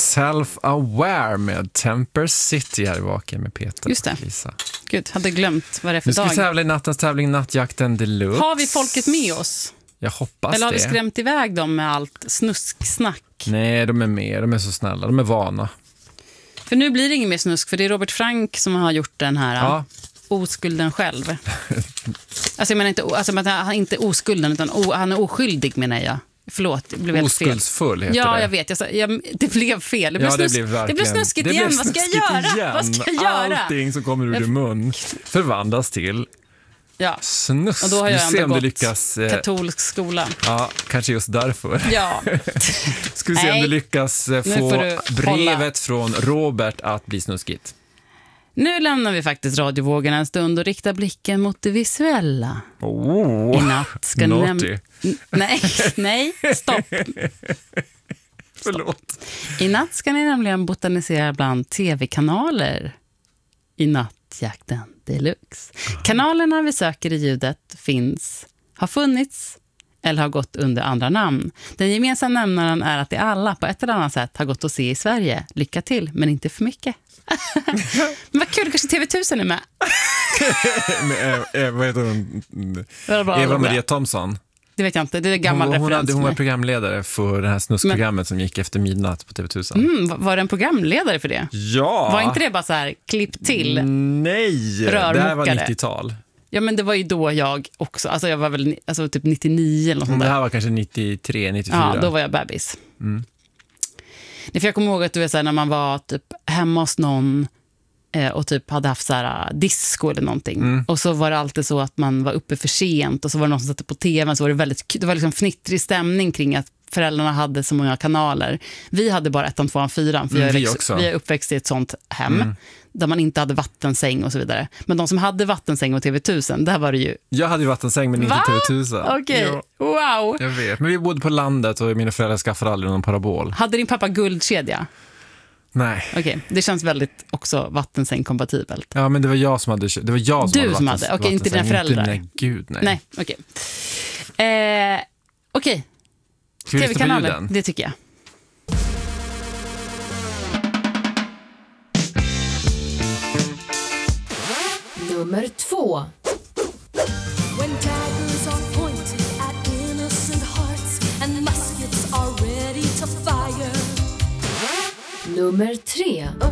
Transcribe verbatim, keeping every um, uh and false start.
Self-Aware med Temper City här i Vaken med Peter. Just det. Och Lisa. Gud, hade glömt vad det är för Nu ska dag. vi tävla i nattens tävling Nattjakten Deluxe. Har vi folket med oss? Jag hoppas Eller har vi det. skrämt iväg dem med allt snusksnack? Nej, de är med. De är så snälla. De är vana. För nu blir det ingen mer snusk, för det är Robert Frank som har gjort den här Ja. oskulden själv. Alltså jag menar inte, alltså, men han är inte oskulden, utan o, han är oskyldig menar jag. Förlåt, det blev helt fel. Oskuldsfull heter Ja, det. jag vet. Jag, sa- jag, det blev fel. Det blev, Ja, det snus, blev det verkligen. blev snuskigt Det blev igen. Vad ska jag snuskigt göra? igen. Vad ska jag göra? Allting som kommer ur din mun förvandlas till Ja. snusk. Och då har jag Vi ser ändå om du gått lyckas. eh, katolsk skola. Ja, kanske just därför. Ja. Ska vi se Nej. om du lyckas eh, Nu få får du brevet hålla. från Robert att bli snuskigt. Nu lämnar vi faktiskt radiovågen en stund och riktar blicken mot det visuella. Oh, I natt ska ni naughty. näm- N- Nej, nej, stopp. Förlåt. I natt ska ni nämligen botanisera bland tv-kanaler i Nattjakten Deluxe. Kanalerna vi söker i ljudet finns, har funnits eller har gått under andra namn. Den gemensamma nämnaren är att det alla på ett eller annat sätt har gått att se i Sverige. Lycka till, men inte för mycket. Men vad kul, kanske T V tusen är med. Med, eh, vad heter hon? Bra, bra, Eva bra. Maria Thomsson. Det vet jag inte, det är gammal Hon, hon, referens. hade, hon för var mig. programledare för det här snuskprogrammet som gick efter midnatt på T V tusen. Mm, var- var det en programledare för det? Ja! Var inte det bara så här, klipp till? Nej, det här var Rörmokare. nittiotal. Ja, men det var ju då jag också, alltså jag var väl ni- alltså typ nittionio eller något sånt Men det där. här var kanske nittiotre, nittiofyra. Ja, då var jag bebis. Mm. Nej, för jag kommer ihåg att du vet, så här, när man var typ hemma hos någon eh, och typ hade haft så här, disco eller någonting. Mm. Och så var det alltid så att man var uppe för sent och så var det någon som satte på tvn, så var det väldigt k- det var liksom fnittrig stämning kring att föräldrarna hade så många kanaler. Vi hade bara ettan, tvåan, fyran, för Mm, jag är, vi liksom- också. vi är uppväxt i ett sånt hem Mm. där man inte hade vattensäng och så vidare. Men de som hade vattensäng och T V tusen, där var det ju Jag hade ju vattensäng men inte Va? T V tusen. okej, Jo, wow. jag vet. Men vi bodde på landet och mina föräldrar skaffade aldrig någon parabol. Hade din pappa guldkedja? Nej. Okej, det känns väldigt också vattensäng-kompatibelt. Ja, men det var jag som hade det var jag som Du hade som vattens- hade, okej, inte dina vattensäng. föräldrar. Inte, nej, gud nej. Nej, okej. Eh, okej, Ska vi lyssna på tv-kanaler, ljuden? det tycker jag. Nummer två. When daggers are pointed at innocent hearts and muskets are ready to fire. Nummer tre.